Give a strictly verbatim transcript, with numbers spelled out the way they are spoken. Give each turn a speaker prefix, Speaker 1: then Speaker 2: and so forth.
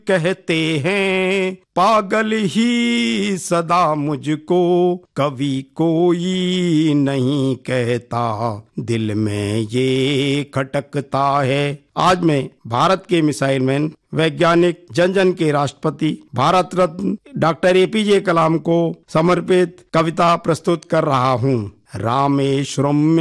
Speaker 1: कहते हैं पागल ही सदा मुझको, कभी कोई नहीं कहता, दिल में ये खटकता है। आज मैं भारत के मिसाइल मैन, वैज्ञानिक, जन जन के राष्ट्रपति, भारत रत्न डॉक्टर एपीजे कलाम को समर्पित कविता प्रस्तुत कर रहा हूँ। रामेश्वरम में